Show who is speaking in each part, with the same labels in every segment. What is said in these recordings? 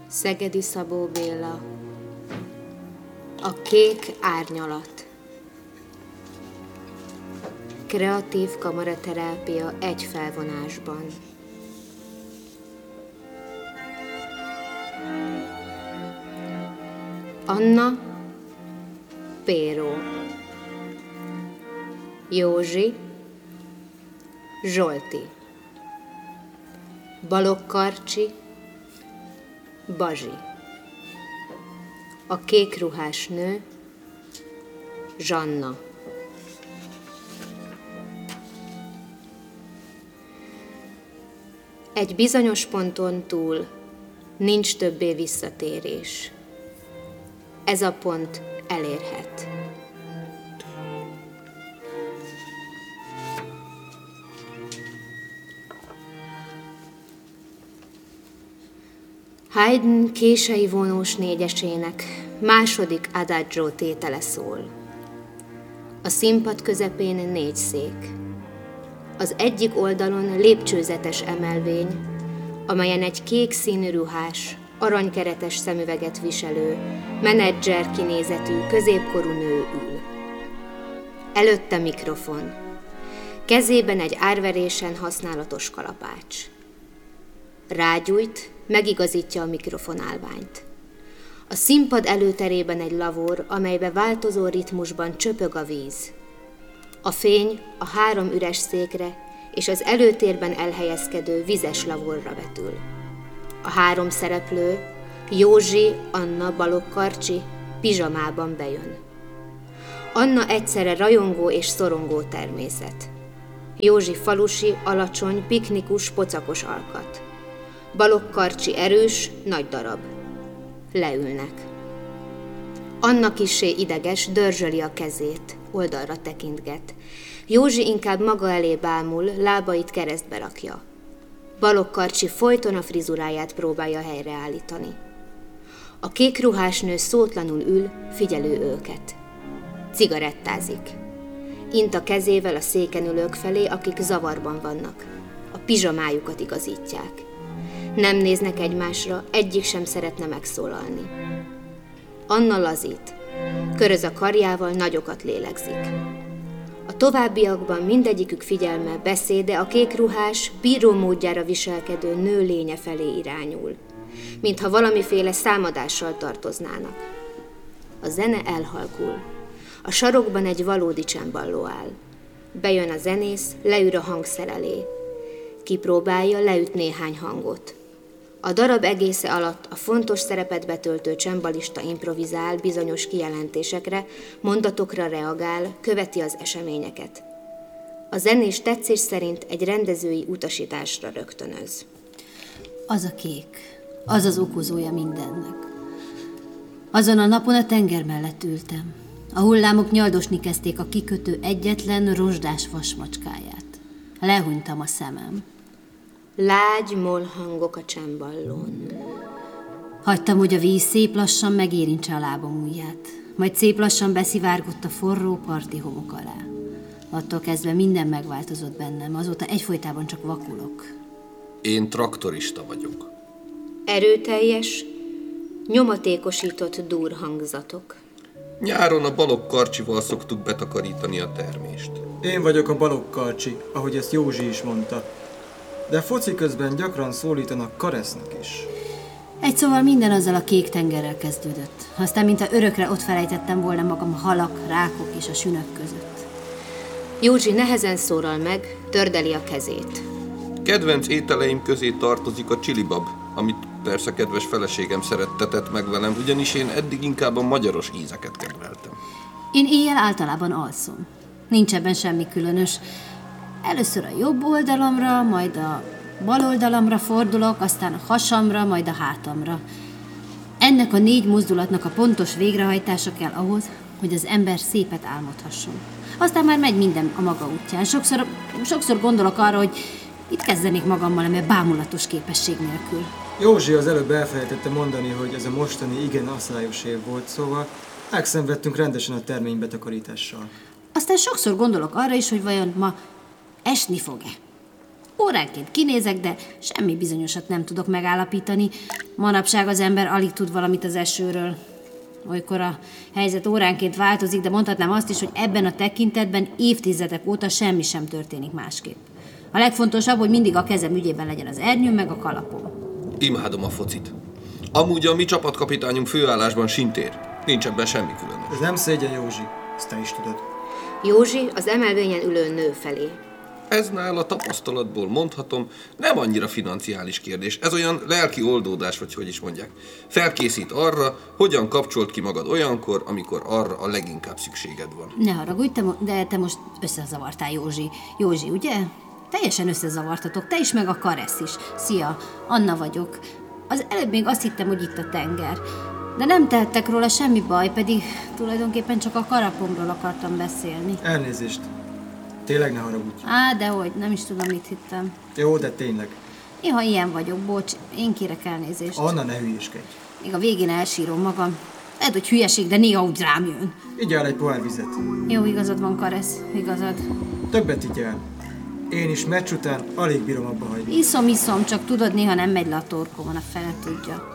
Speaker 1: Szegedi Szabó Béla. A kék árnyalat. Kreatív kamaraterápia egy felvonásban. Anna Péró. Józsi Zsolti. Balogh Karcsi Bazsi. A kék ruhás nő Zsanna. Egy bizonyos ponton túl nincs többé visszatérés. Ez a pont elérhet. Haydn kései vonós négyesének második adagio tétele szól. A színpad közepén 4 szék. Az egyik oldalon lépcsőzetes emelvény, amelyen egy kék színű ruhás, aranykeretes szemüveget viselő, menedzser kinézetű, középkorú nő ül. Előtte mikrofon, kezében egy árverésen használatos kalapács. Rágyújt, megigazítja a mikrofonálványt. A színpad előterében egy lavor, amelybe változó ritmusban csöpög a víz. A fény a 3 üres székre és az előtérben elhelyezkedő vizes lavorra vetül. A 3 szereplő, Józsi, Anna, Balogh Karcsi pizsamában bejön. Anna egyszerre rajongó és szorongó természet. Józsi falusi, alacsony, piknikus, pocakos alkat. Balogh Karcsi erős, nagy darab. Leülnek. Anna kissé ideges, dörzsöli a kezét, oldalra tekintget. Józsi inkább maga elé bámul, lábait keresztbe rakja. Balogh Karcsi folyton a frizuráját próbálja helyreállítani. A kék ruhás nő szótlanul ül, figyelő őket. Cigarettázik. Int a kezével a széken ülők felé, akik zavarban vannak. A pizsamájukat igazítják. Nem néznek egymásra, egyik sem szeretne megszólalni. Anna lazít. Köröz a karjával, nagyokat lélegzik. A továbbiakban mindegyikük figyelme, beszéde a kékruhás, bíró módjára viselkedő nő lénye felé irányul, mintha valamiféle számadással tartoznának. A zene elhalkul. A sarokban egy valódi cemballó áll. Bejön a zenész, leül a hangszer elé. Kipróbálja, leüt néhány hangot. A darab egésze alatt a fontos szerepet betöltő csembalista improvizál bizonyos kijelentésekre, mondatokra reagál, követi az eseményeket. A zenés tetszés szerint egy rendezői utasításra rögtönöz.
Speaker 2: Az a kék, az az okozója mindennek. Azon a napon a tenger mellett ültem. A hullámok nyaldosni kezdték a kikötő egyetlen rozsdás vasmacskáját. Lehúnytam a szemem.
Speaker 1: Lágy mollhangok a csemballón.
Speaker 2: Hagytam, hogy a víz szép lassan megérintse a lábam ujját, majd szép lassan beszivárgott a forró parti homok alá. Attól kezdve minden megváltozott bennem, azóta egyfolytában csak vakulok.
Speaker 3: Én traktorista vagyok.
Speaker 1: Erőteljes, nyomatékosított durhangzatok.
Speaker 3: Nyáron a Balogh Karcsival szoktuk betakarítani a termést.
Speaker 4: Én vagyok a Balogh Karcsi, ahogy ezt Józsi is mondta. De foci közben gyakran szólítanak Karesznak is.
Speaker 2: Egy szóval minden azzal a kék tengerrel kezdődött. Aztán, mintha örökre ott felejtettem volna magam a halak, rákok és a sünök között.
Speaker 1: Józsi nehezen szólal meg, tördeli a kezét.
Speaker 3: Kedvenc ételeim közé tartozik a csilibab, amit persze kedves feleségem szerettetett meg velem, ugyanis én eddig inkább a magyaros ízeket kedveltem.
Speaker 2: Én éjjel általában alszom. Nincs ebben semmi különös. Először a jobb oldalamra, majd a bal oldalamra fordulok, aztán a hasamra, majd a hátamra. Ennek a 4 mozdulatnak a pontos végrehajtása kell ahhoz, hogy az ember szépet álmodhasson. Aztán már megy minden a maga útján. Sokszor gondolok arra, hogy itt kezdenék magammal, eme bámulatos képesség nélkül.
Speaker 4: Józsi az előbb elfelejtette mondani, hogy ez a mostani igen asszályos év volt, szóval megszenvedtünk rendesen a terménybetakarítással.
Speaker 2: Aztán sokszor gondolok arra is, hogy vajon ma esni fog-e. Óránként kinézek, de semmi bizonyosat nem tudok megállapítani. Manapság az ember alig tud valamit az esőről. Olykor a helyzet óránként változik, de mondhatnám azt is, hogy ebben a tekintetben évtizedek óta semmi sem történik másképp. A legfontosabb, hogy mindig a kezem ügyében legyen az ernyőm meg a kalapom.
Speaker 3: Imádom a focit. Amúgy a mi csapatkapitányunk főállásban sintér. Nincs ebben semmi különös.
Speaker 4: Ez nem szégyen, Józsi. Ezt te is tudod.
Speaker 1: Józsi az emelvényen ülő nő felé.
Speaker 3: Ez nála tapasztalatból mondhatom, nem annyira financiális kérdés. Ez olyan lelki oldódás, vagy hogy is mondják. Felkészít arra, hogyan kapcsolt ki magad olyankor, amikor arra a leginkább szükséged van.
Speaker 2: Ne haragudj, de te most összezavartál, Józsi. Józsi, ugye? Teljesen összezavartatok, te is, meg a Karesz is. Szia, Anna vagyok. Az előbb még azt hittem, hogy itt a tenger. De nem tehettek róla semmi baj, pedig tulajdonképpen csak a kalapomról akartam beszélni.
Speaker 4: Elnézést. Tényleg ne haragudj.
Speaker 2: Dehogy, nem is tudom, mit hittem.
Speaker 4: Jó, de tényleg.
Speaker 2: Néha ilyen vagyok, bocs, én kérek elnézést.
Speaker 4: Anna, ne hülyéskedj.
Speaker 2: Még a végén elsírom magam. Lehet, hogy hülyeség, de néha úgy rám jön.
Speaker 4: Igyál egy pohár vizet.
Speaker 2: Jó, igazad van, Karesz, igazad.
Speaker 4: Többet igyál. Én is meccs után alig bírom abba hagyni.
Speaker 2: Iszom, csak tudod, néha nem megy le a torkomon, a fele tudja.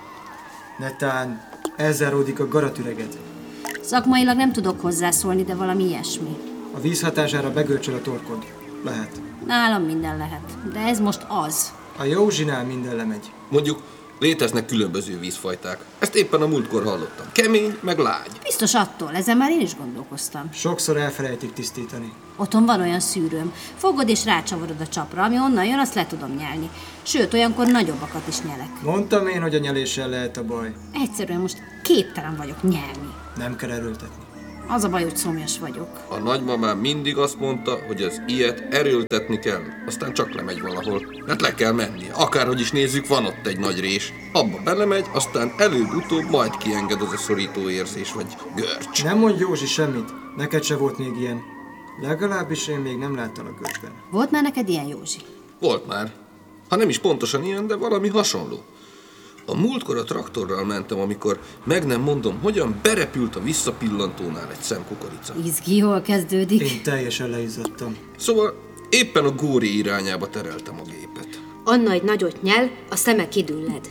Speaker 4: Netán, ezzel ródik a garatüreged.
Speaker 2: Szakmailag nem tudok hozzászólni, de valami ilyesmi.
Speaker 4: A víz hatására begörcsöl a torkod. Lehet.
Speaker 2: Nálam minden lehet, de ez most az.
Speaker 4: A Józsinál minden lemegy.
Speaker 3: Mondjuk léteznek különböző vízfajták. Ezt éppen a múltkor hallottam. Kemény, meg lágy.
Speaker 2: Biztos attól, ezen már én is gondolkoztam.
Speaker 4: Sokszor elfelejtik tisztítani.
Speaker 2: Otthon van olyan szűrőm. Fogod és rácsavarod a csapra, ami onnan jön, azt le tudom nyelni. Sőt, olyankor nagyobbakat is nyelek.
Speaker 4: Mondtam én, hogy a nyeléssel lehet a baj.
Speaker 2: Egyszerűen most képtelen vagyok nyelni.
Speaker 4: Nem kell erőltetni.
Speaker 2: Az a baj, hogy szomjas vagyok.
Speaker 3: A nagymamám mindig azt mondta, hogy az ilyet erőltetni kell, aztán csak lemegy valahol. Mert le kell mennie. Akárhogy is nézzük, van ott egy nagy rés. Abba belemegy, aztán előbb-utóbb majd kienged az a szorító érzés, vagy görcs.
Speaker 4: Nem mondj, Józsi, semmit. Neked se volt még ilyen. Legalábbis én még nem láttam a görcsben.
Speaker 2: Volt már neked ilyen, Józsi?
Speaker 3: Volt már. Ha nem is pontosan ilyen, de valami hasonló. A múltkor a traktorral mentem, amikor meg nem mondom, hogyan berepült a visszapillantónál egy szem kukorica.
Speaker 2: Izgi, jól kezdődik.
Speaker 4: Én teljesen leizzadtam.
Speaker 3: Szóval éppen a Góri irányába tereltem a gépet.
Speaker 1: Anna egy nagyot nyel, a szeme kidülled.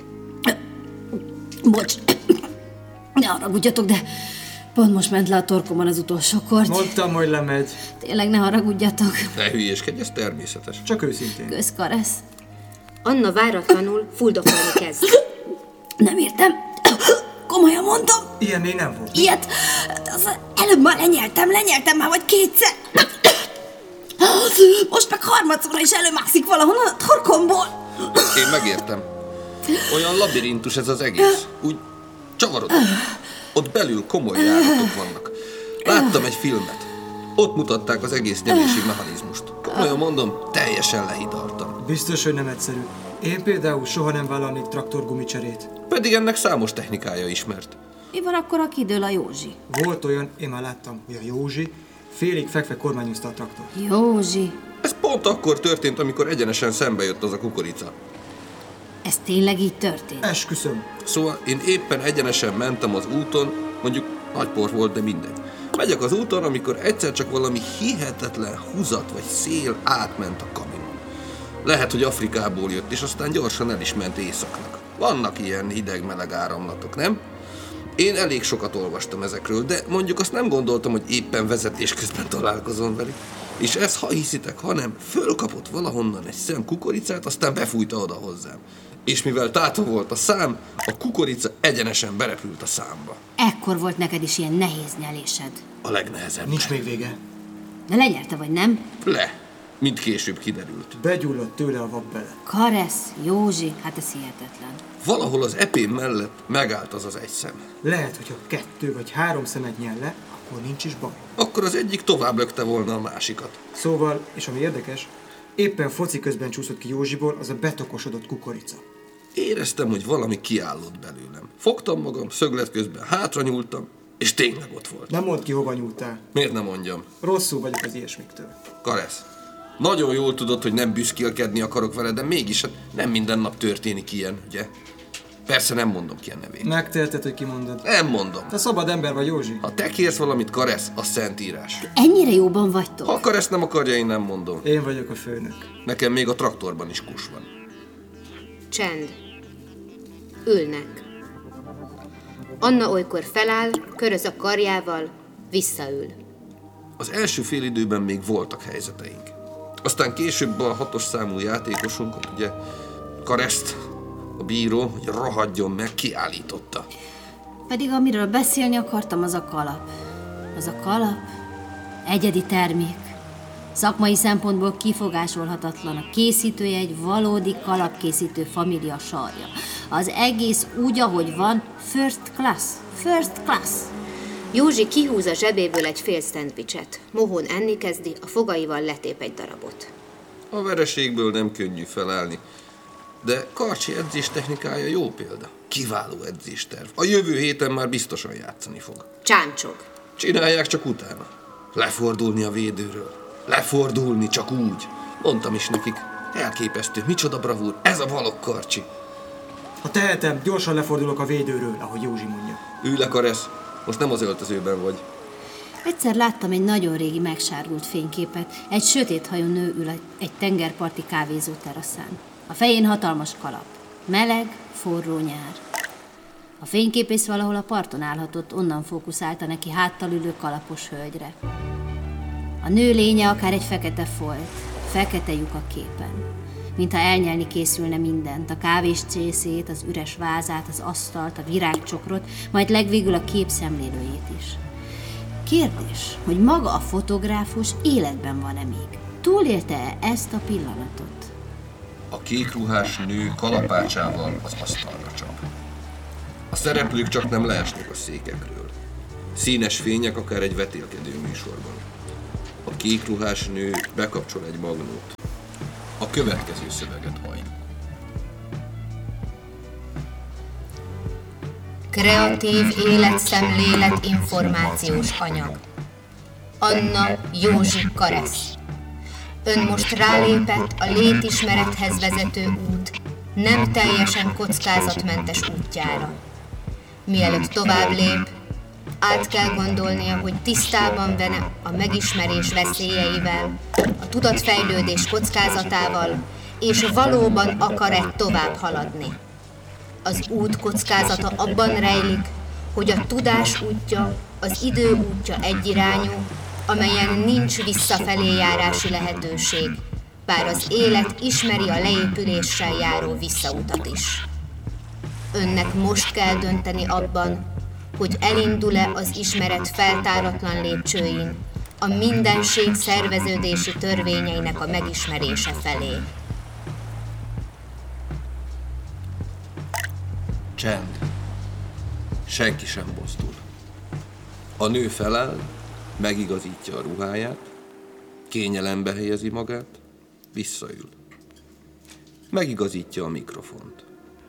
Speaker 2: Bocs, ne haragudjatok, de pont most ment le a torkomon az utolsó korty.
Speaker 4: Mondtam, hogy lemegy.
Speaker 2: Tényleg ne haragudjatok.
Speaker 3: Ne hülyéskedj, ez természetes.
Speaker 4: Csak őszintén.
Speaker 2: Kösz, Karesz.
Speaker 1: Anna váratlanul fuldokolni kezd.
Speaker 2: Nem értem. Komolyan mondom.
Speaker 4: Ilyen még nem volt.
Speaker 2: Ilyet. Az előbb már lenyeltem már vagy kétszer. Most meg harmadszorra is előmászik valahonnan a torkomból.
Speaker 3: Én megértem. Olyan labirintus ez az egész. Úgy csavarod. Ott belül komoly járatok vannak. Láttam egy filmet. Ott mutatták az egész nyelési mechanizmust. Komolyan mondom, teljesen lehidaltam.
Speaker 4: Biztos, hogy nem egyszerű. Én például soha nem vállalnék traktorgumicserét.
Speaker 3: Pedig ennek számos technikája ismert.
Speaker 2: Mi van akkor, ha kidől a Józsi?
Speaker 4: Volt olyan, én már láttam, hogy a Józsi félig fekve kormányozta a traktor.
Speaker 2: Józsi.
Speaker 3: Ez pont akkor történt, amikor egyenesen szembe jött az a kukorica.
Speaker 2: Ez tényleg így történt?
Speaker 4: Esküszöm.
Speaker 3: Szóval én éppen egyenesen mentem az úton, mondjuk nagy por volt, de mindegy. Megyek az úton, amikor egyszer csak valami hihetetlen húzat vagy szél átment a kaminon. Lehet, hogy Afrikából jött, és aztán gyorsan el is ment északnak. Vannak ilyen hideg-meleg áramlatok, nem? Én elég sokat olvastam ezekről, de mondjuk azt nem gondoltam, hogy éppen vezetés közben találkozom velük. És ez, ha hiszitek, hanem fölkapott valahonnan egy szem kukoricát, aztán befújta oda hozzám. És mivel tátva volt a szám, a kukorica egyenesen berepült a számba.
Speaker 2: Ekkor volt neked is ilyen nehéz nyelésed.
Speaker 3: A legnehezebb.
Speaker 4: Nincs még vége.
Speaker 2: De lenyelte vagy nem?
Speaker 3: Le, mint később kiderült.
Speaker 4: Begyulladt tőle a vak bele.
Speaker 2: Karesz, Józsi, hát ez hihetetlen.
Speaker 3: Valahol az epém mellett megállt az egy szem.
Speaker 4: Lehet, hogyha 2 vagy 3 szemed nyel le, akkor nincs is baj.
Speaker 3: Akkor az egyik tovább lökte volna a másikat.
Speaker 4: Szóval, és ami érdekes, éppen foci közben csúszott ki Józsiból az a betokosodott kukorica.
Speaker 3: Éreztem, hogy valami kiállott belőlem. Fogtam magam, szöglet közben hátra nyúltam, és tényleg ott volt.
Speaker 4: Nem mondd ki, hova nyúltál.
Speaker 3: Miért nem mondjam?
Speaker 4: Rosszul vagyok az ilyesmiktől.
Speaker 3: Karesz, nagyon jól tudod, hogy nem büszkélkedni akarok vele, de mégis hát nem minden nap történik ilyen, ugye? Persze nem mondom ki a nevét.
Speaker 4: Megteheted, hogy kimondod.
Speaker 3: Nem mondom.
Speaker 4: Te szabad ember vagy, Józsi.
Speaker 3: Ha te kérsz valamit, Karesz, az szentírás.
Speaker 2: Ennyire jóban vagytok?
Speaker 3: Ha Karesz nem akarja, én nem mondom.
Speaker 4: Én vagyok a főnök.
Speaker 3: Nekem még a traktorban is kus van.
Speaker 1: Csend. Ülnek. Anna olykor feláll, köröz a karjával, visszaül.
Speaker 3: Az első fél időben még voltak helyzeteink. Aztán később a 6-os számú játékosunk, ugye Kareszt, a bíró, hogy rohadjon meg, kiállította.
Speaker 2: Pedig amiről beszélni akartam, az a kalap. Az a kalap egyedi termék. Szakmai szempontból kifogásolhatatlan. A készítője egy valódi kalapkészítő família sarja. Az egész úgy, ahogy van, first class. First class.
Speaker 1: Józsi kihúz a zsebéből egy fél szendvicset. Mohón enni kezdi, a fogaival letép egy darabot.
Speaker 3: A vereségből nem könnyű felállni. De Karcsi edzés technikája jó példa. Kiváló edzésterv. A jövő héten már biztosan játszani fog.
Speaker 1: Csámcsog.
Speaker 3: Csinálják csak utána. Lefordulni a védőről. Lefordulni csak úgy. Mondtam is nekik. Elképesztő, micsoda bravúr. Ez a valok, Karcsi.
Speaker 4: Ha tehetem, gyorsan lefordulok a védőről, ahogy Józsi mondja.
Speaker 3: Ülj le, Karesz. Most nem az öltözőben vagy.
Speaker 2: Egyszer láttam egy nagyon régi megsárgult fényképet. Egy sötéthajú nő ül egy tengerparti kávézó teraszán. A fején hatalmas kalap. Meleg, forró nyár. A fényképész valahol a parton állhatott, onnan fókuszálta neki háttal ülő kalapos hölgyre. A nő lénye akár egy fekete folt, fekete lyuk a képen. Mintha elnyelni készülne mindent, a kávés csészét, az üres vázát, az asztalt, a virágcsokrot, majd legvégül a kép szemlélőjét is. Kérdés, hogy maga a fotográfus életben van-e még? Túlélte-e ezt a pillanatot?
Speaker 3: A kékruhás nő kalapácsával az asztalra csap. A szereplők csak nem leesnek a székekről. Színes fények akár egy vetélkedő műsorban. A kékruhás nő bekapcsol egy magnót. A következő szöveget hallj.
Speaker 1: Kreatív életszemlélet információs anyag. Anna Józsi Karesz. Ön most rálépett a létismerethez vezető út nem teljesen kockázatmentes útjára. Mielőtt tovább lép, át kell gondolnia, hogy tisztában van a megismerés veszélyeivel, a tudatfejlődés kockázatával, és valóban akar-e tovább haladni. Az út kockázata abban rejlik, hogy a tudás útja, az idő útja egyirányú, amelyen nincs visszafelé járási lehetőség, bár az élet ismeri a leépüléssel járó visszautat is. Önnek most kell dönteni abban, hogy elindul-e az ismeret feltáratlan lépcsőin, a mindenség szerveződési törvényeinek a megismerése felé.
Speaker 3: Csend. Senki sem mozdul. A nő feláll, megigazítja a ruháját, kényelembe helyezi magát, visszaül. Megigazítja a mikrofont.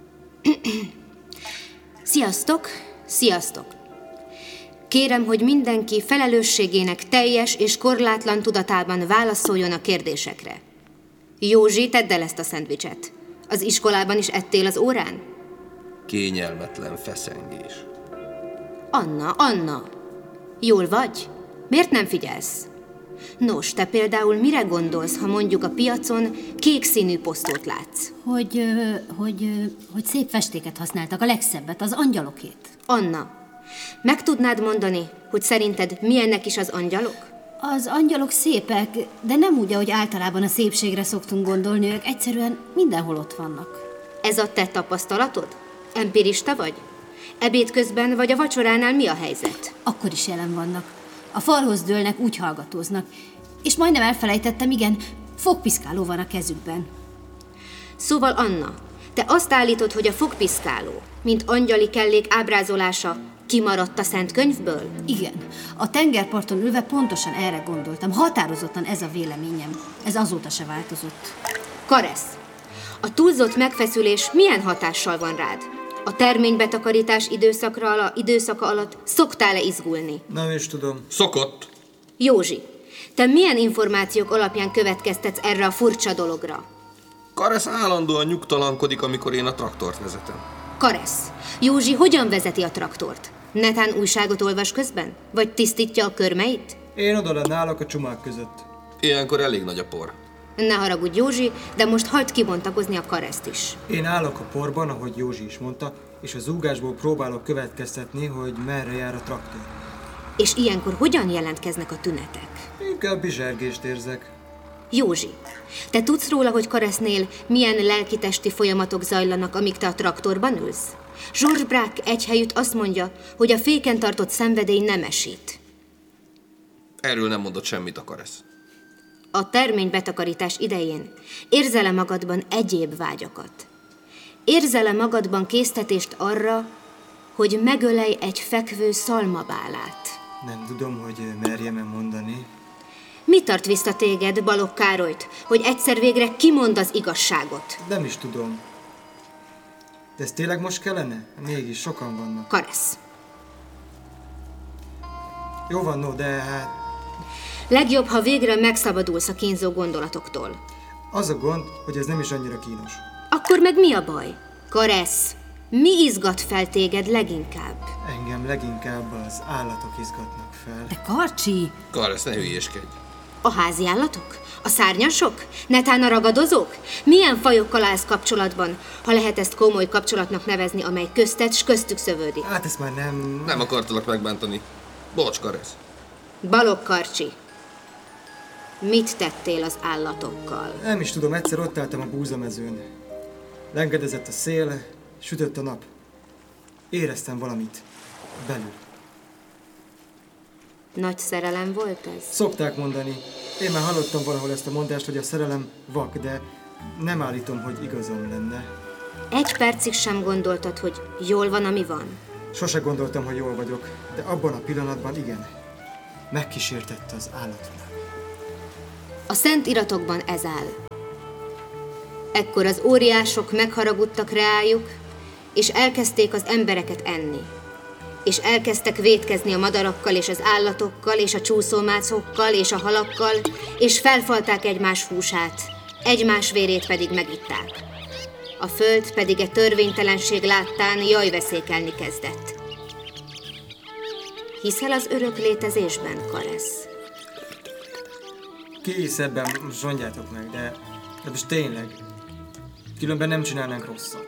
Speaker 1: Sziasztok! Sziasztok! Kérem, hogy mindenki felelősségének teljes és korlátlan tudatában válaszoljon a kérdésekre. Józsi, tedd el ezt a szendvicset. Az iskolában is ettél az órán?
Speaker 3: Kényelmetlen feszengés.
Speaker 1: Anna! Jól vagy? Miért nem figyelsz? Nos, te például mire gondolsz, ha mondjuk a piacon kék színű posztót látsz?
Speaker 2: Hogy szép festéket használtak, a legszebbet, az angyalokét.
Speaker 1: Anna, meg tudnád mondani, hogy szerinted milyennek is az angyalok?
Speaker 2: Az angyalok szépek, de nem úgy, ahogy általában a szépségre szoktunk gondolni, ők egyszerűen mindenhol ott vannak.
Speaker 1: Ez a te tapasztalatod? Empirista vagy? Ebéd közben vagy a vacsoránál mi a helyzet?
Speaker 2: Akkor is jelen vannak. A falhoz dőlnek, úgy hallgatóznak. És majdnem elfelejtettem, igen, fogpiszkáló van a kezükben.
Speaker 1: Szóval Anna, te azt állítod, hogy a fogpiszkáló, mint angyali kellék ábrázolása kimaradt a Szent Könyvből?
Speaker 2: Igen, a tengerparton ülve pontosan erre gondoltam. Határozottan ez a véleményem. Ez azóta se változott.
Speaker 1: Karesz, a túlzott megfeszülés milyen hatással van rád? A terménybetakarítás időszaka alatt szoktál-e izgulni?
Speaker 4: Nem is tudom.
Speaker 3: Szokott.
Speaker 1: Józsi, te milyen információk alapján következtetsz erre a furcsa dologra?
Speaker 3: Karesz állandóan nyugtalankodik, amikor én a traktort vezetem.
Speaker 1: Karesz, Józsi hogyan vezeti a traktort? Netán újságot olvas közben? Vagy tisztítja a körmeit?
Speaker 4: Én oda nálak a csomák között.
Speaker 3: Ilyenkor elég nagy a por.
Speaker 1: Ne haragudj, Józsi, de most hagyd kibontakozni a Kareszt is.
Speaker 4: Én állok a porban, ahogy Józsi is mondta, és a zúgásból próbálok következtetni, hogy merre jár a traktor.
Speaker 1: És ilyenkor hogyan jelentkeznek a tünetek?
Speaker 4: Inkább bizsergést érzek.
Speaker 1: Józsi, te tudsz róla, hogy Karesznél milyen lelki-testi folyamatok zajlanak, amíg te a traktorban ülsz? Georges Braque egyhelyütt azt mondja, hogy a féken tartott szenvedély nemesít.
Speaker 3: Erről nem mondott semmit a Karesz.
Speaker 1: A terménybetakarítás idején érzel-e magadban egyéb vágyakat? Érzel-e magadban késztetést arra, hogy megölej egy fekvő szalmabálát?
Speaker 4: Nem tudom, hogy merjem-e mondani.
Speaker 1: Mi tart vissza téged, Balogh Károlyt, hogy egyszer végre kimond az igazságot?
Speaker 4: Nem is tudom. De ez tényleg most kellene? Mégis sokan vannak.
Speaker 1: Karesz.
Speaker 4: Jó van, no, de hát...
Speaker 1: Legjobb, ha végre megszabadulsz a kínzó gondolatoktól.
Speaker 4: Az a gond, hogy ez nem is annyira kínos.
Speaker 1: Akkor meg mi a baj? Karesz, mi izgat fel téged leginkább?
Speaker 4: Engem leginkább az állatok izgatnak fel.
Speaker 2: De Karcsi!
Speaker 3: Karesz, ne hülyéskedj.
Speaker 1: A házi állatok? A szárnyasok? Netán a ragadozók? Milyen fajokkal állsz kapcsolatban, ha lehet ezt komoly kapcsolatnak nevezni, amely közted s köztük szövődik?
Speaker 4: Hát ezt már nem...
Speaker 3: Nem akartalak megbántani. Bocs, Karesz.
Speaker 1: Balogh Karcsi, mit tettél az állatokkal?
Speaker 4: Nem is tudom, egyszer ott álltam a búzamezőn. Lengedezett a szél, sütött a nap. Éreztem valamit belül.
Speaker 1: Nagy szerelem volt ez?
Speaker 4: Szokták mondani. Én már hallottam valahol ezt a mondást, hogy a szerelem vak, de nem állítom, hogy igazam lenne.
Speaker 1: Egy percig sem gondoltad, hogy jól van, ami van?
Speaker 4: Sose gondoltam, hogy jól vagyok, de abban a pillanatban igen. Megkísértett az állatvilág.
Speaker 1: A szent iratokban ez áll. Ekkor az óriások megharagudtak reájuk, és elkezdték az embereket enni. És elkezdtek vétkezni a madarakkal, és az állatokkal, és a csúszómászókkal, és a halakkal, és felfalták egymás húsát, egymás vérét pedig megitták. A föld pedig egy törvénytelenség láttán jajveszékelni kezdett. Hiszel az örök létezésben, Karesz?
Speaker 4: Ki hisz ebben, most mondjátok meg, de most tényleg. Különben nem csinálnánk rosszat.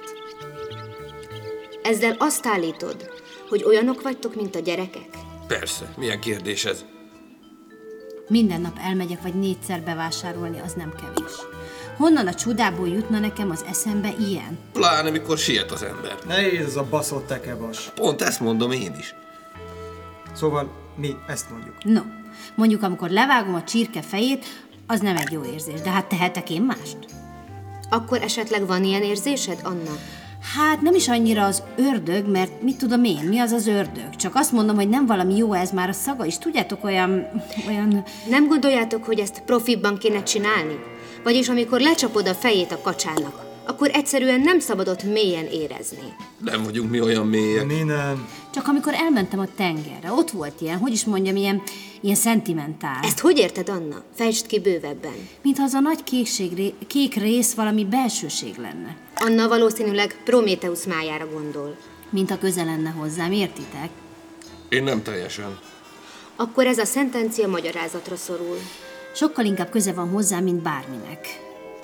Speaker 1: Ezzel azt állítod, hogy olyanok vagytok, mint a gyerekek?
Speaker 3: Persze, milyen kérdés ez?
Speaker 2: Minden nap elmegyek vagy 4-szer bevásárolni, az nem kevés. Honnan a csodából jutna nekem az eszembe ilyen?
Speaker 3: Pláne, mikor siet az ember.
Speaker 4: Nehéz az a baszott tekevas.
Speaker 3: Pont ezt mondom én is.
Speaker 4: Szóval mi ezt mondjuk.
Speaker 2: No, mondjuk amikor levágom a csirke fejét, az nem egy jó érzés, de hát tehetek én mást?
Speaker 1: Akkor esetleg van ilyen érzésed, Anna?
Speaker 2: Hát nem is annyira az ördög, mert mit tudom én, mi az az ördög? Csak azt mondom, hogy nem valami jó, ez már a szaga is. Tudjátok, olyan...
Speaker 1: Nem gondoljátok, hogy ezt profibban kéne csinálni? Vagyis amikor lecsapod a fejét a kacsának, akkor egyszerűen nem szabadott mélyen érezni.
Speaker 3: Nem vagyunk mi olyan mélyek.
Speaker 4: Mi nem.
Speaker 2: Csak amikor elmentem a tengerre, ott volt ilyen, hogy is mondjam, ilyen szentimentál.
Speaker 1: Ezt hogy érted, Anna? Fejtsd ki bővebben.
Speaker 2: Mintha az a nagy kék rész valami belsőség lenne.
Speaker 1: Anna valószínűleg Prométheusz májára gondol.
Speaker 2: Mint a közel lenne hozzám, értitek?
Speaker 3: Én nem teljesen.
Speaker 1: Akkor ez a szentencia magyarázatra szorul.
Speaker 2: Sokkal inkább köze van hozzám, mint bárminek.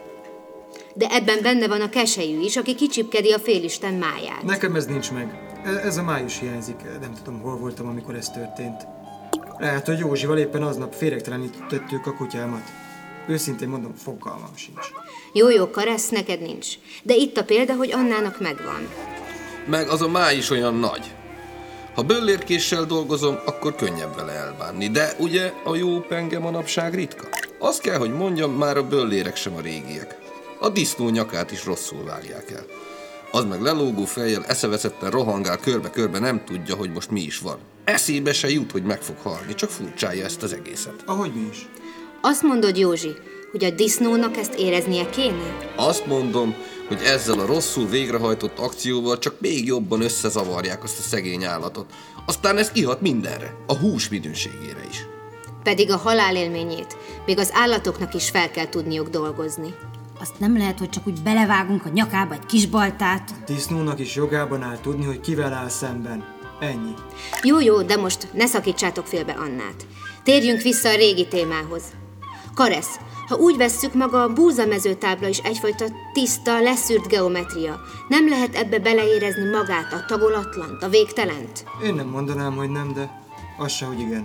Speaker 1: De ebben benne van a keselyű is, aki kicsipkedi a félisten máját.
Speaker 4: Nekem ez nincs meg. Ez a május hiányzik. Nem tudom, hol voltam, amikor ez történt. Lehet, hogy Józsival éppen aznap féregtelenítettük a kutyámat. Őszintén mondom, fogalmam sincs.
Speaker 1: Jó, Karesz, neked nincs. De itt a példa, hogy Annának megvan.
Speaker 3: Meg az a máj is olyan nagy. Ha böllérkéssel dolgozom, akkor könnyebb vele elbánni. De ugye a jó penge manapság ritka? Azt kell, hogy mondjam, már a böllérek sem a régiek. A disznó nyakát is rosszul vágják el. Az meg lelógó fejjel eszeveszetten rohangál körbe-körbe, nem tudja, hogy most mi is van. Eszébe se jut, hogy meg fog halni, csak furcsálja ezt az egészet.
Speaker 4: Ahogy mi is.
Speaker 1: Azt mondod, Józsi, hogy a disznónak ezt éreznie kéne?
Speaker 3: Azt mondom, hogy ezzel a rosszul végrehajtott akcióval csak még jobban összezavarják azt a szegény állatot. Aztán ez kihat mindenre, a hús minőségére is.
Speaker 1: Pedig a halál élményét még az állatoknak is fel kell tudniuk dolgozni.
Speaker 2: Azt nem lehet, hogy csak úgy belevágunk a nyakába egy kis baltát.
Speaker 4: A disznónak is jogában áll tudni, hogy kivel áll szemben. Ennyi.
Speaker 1: Jó, de most ne szakítsátok félbe Annát. Térjünk vissza a régi témához. Karesz, ha úgy vesszük, maga a búzamezőtábla is egyfajta tiszta, leszűrt geometria. Nem lehet ebbe beleérezni magát, a tagolatlant, a végtelent?
Speaker 4: Én nem mondanám, hogy nem, de az se, hogy igen.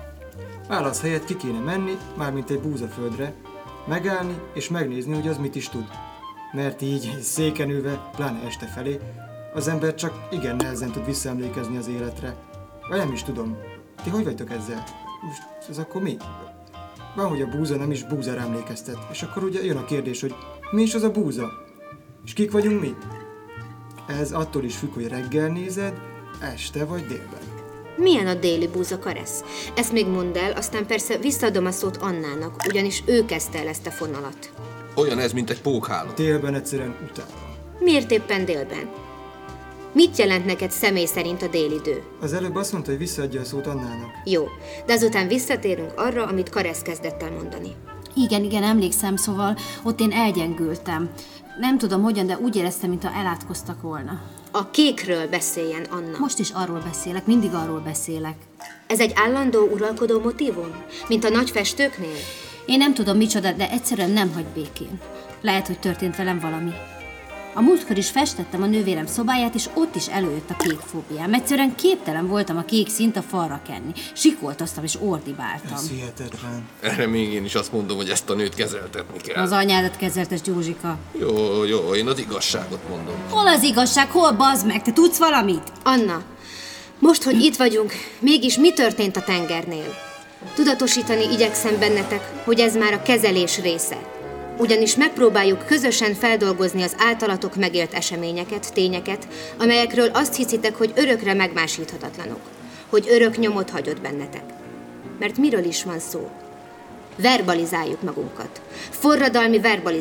Speaker 4: Válasz helyett ki kéne menni, mármint egy búzaföldre, megállni és megnézni, hogy az mit is tud. Mert így széken ülve, pláne este felé, az ember csak igen nehezen tud visszaemlékezni az életre. Vagy nem is tudom. Ti hogy vagytok ezzel? Most ez akkor mi? Van, hogy a búza nem is búzára emlékeztet. És akkor ugye jön a kérdés, hogy mi is az a búza? És kik vagyunk mi? Ez attól is függ, hogy reggel nézed, este vagy délben.
Speaker 1: Milyen a déli búza, Karesz? Ezt még mondd el, aztán persze visszaadom a szót Annának, ugyanis ő kezdte el ezt a fonalat.
Speaker 3: Olyan ez, mint egy pókháló.
Speaker 4: Délben egyszerűen utálom.
Speaker 1: Miért éppen délben? Mit jelent neked személy szerint a délidő?
Speaker 4: Az előbb azt mondta, hogy visszaadja a szót Annának.
Speaker 1: Jó, de azután visszatérünk arra, amit Karesz kezdett el mondani.
Speaker 2: Igen, emlékszem, szóval ott én elgyengültem. Nem tudom hogyan, de úgy éreztem, mintha elátkoztak volna.
Speaker 1: A kékről beszéljen, Anna.
Speaker 2: Most is arról beszélek, mindig arról beszélek.
Speaker 1: Ez egy állandó uralkodó motívum? Mint a nagy festőknél?
Speaker 2: Én nem tudom micsoda, de egyszerűen nem hagy békén. Lehet, hogy történt velem valami. A múltkor is festettem a nővérem szobáját, és ott is előjött a kék fóbiám. Egyszerűen képtelen voltam a kék színt a falra kenni. Sikoltoztam és ordibáltam.
Speaker 4: Ez hihetetlen.
Speaker 3: Erre még én is azt mondom, hogy ezt a nőt kezeltetni kell.
Speaker 2: Az anyádat kezeltes, Gyózsika.
Speaker 3: Jó, én az igazságot mondom.
Speaker 2: Hol az igazság? Hol bazd meg? Te tudsz valamit?
Speaker 1: Anna, most, hogy itt vagyunk, mégis mi történt a tengernél? Tudatosítani igyekszem bennetek, hogy ez már a kezelés része. Ugyanis megpróbáljuk közösen feldolgozni az általatok megélt eseményeket, tényeket, amelyekről azt hiszitek, hogy örökre megmásíthatatlanok. Hogy örök nyomot hagyott bennetek. Mert miről is van szó? Verbalizáljuk magunkat. Forradalmi verbalizáció.